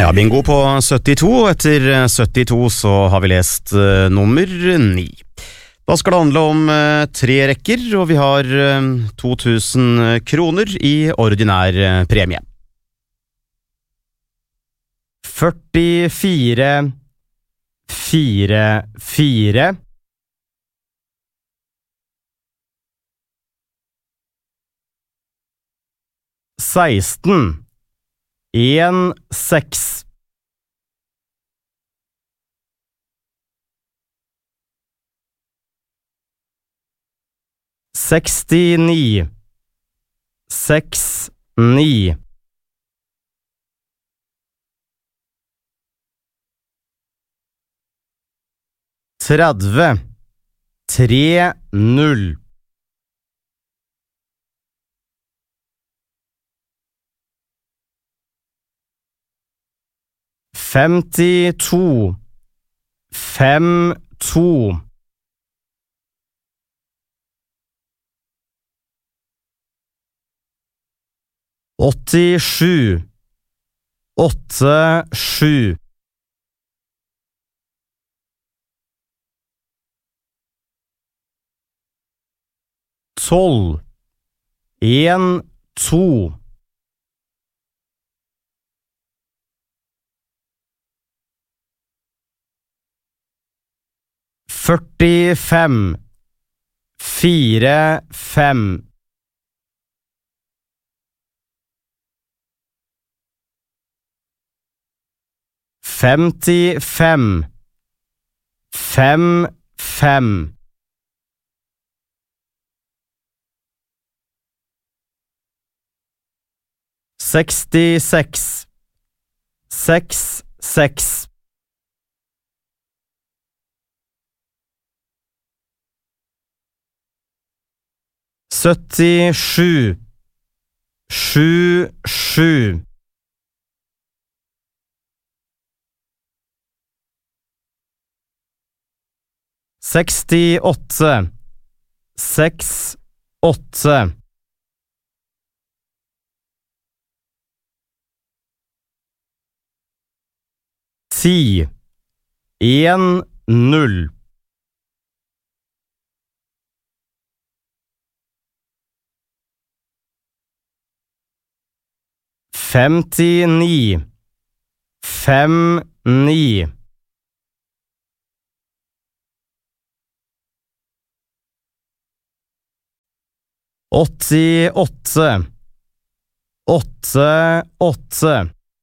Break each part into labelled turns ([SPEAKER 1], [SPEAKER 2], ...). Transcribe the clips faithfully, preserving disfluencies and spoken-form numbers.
[SPEAKER 1] Ja, bingo på syttito. Etter syttito så har vi lest uh, nummer ni. Da skal det handle om uh, tre rekker, og vi har uh, to tusen kroner i ordinær uh, premie. førtifire, fire, fire. seksten, en, seks. sekstini, seks, ni. tredve, tre, null. femtito, fem, to. åttisju, åtte, sju. tolv, en, to. førtifem, fire, fem. femtifem, fem, fem. sekstiseks, seks, seks. syttisju, sju, sju. sekstiåtte, seks, åtte. ti, en, null. femtini, fem, ni. åttiåtte, åtte, åtte.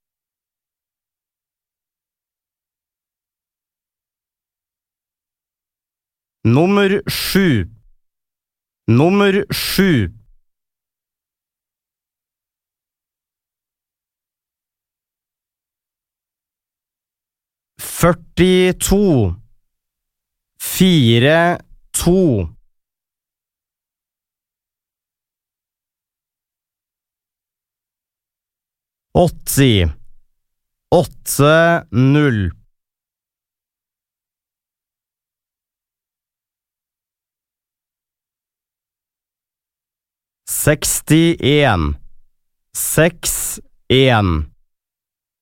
[SPEAKER 1] Nummer sju, nummer sju. førtito, fire, to. åtti, åtte, null. sekstien, seks, en.